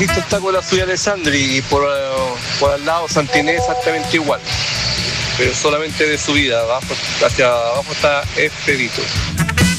Cristo está con la suya de Sandri y por al lado Santiné exactamente igual, pero solamente de subida, hacia abajo está Expedito.